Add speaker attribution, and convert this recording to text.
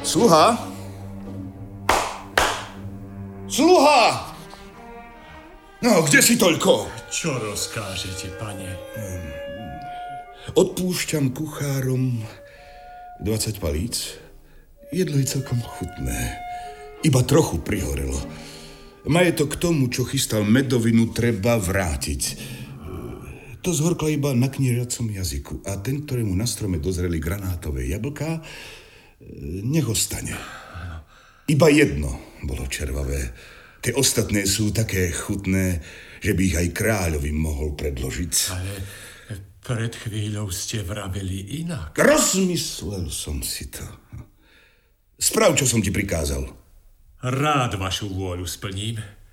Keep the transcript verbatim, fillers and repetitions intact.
Speaker 1: Sluha? Sluha! No, kde si toľko?
Speaker 2: Čo rozkážete, pane?
Speaker 1: Odpúšťam kuchárom dvadsať palíc. Jedlo je celkom chutné. Iba trochu prihorelo. Majetok k tomu, čo chystal medovinu, treba vrátiť. To zhorkla iba na kniežacom jazyku. A ten, ktorému na strome dozreli granátové jablká, nech ostane. Iba jedno bolo červavé. Tie ostatné sú také chutné, že by ich aj kráľovi mohol predložiť.
Speaker 2: Ale pred chvíľou ste vraveli inak.
Speaker 1: Rozmyslel som si to. Sprav, čo som ti prikázal.
Speaker 2: Rád vašu vôľu splním.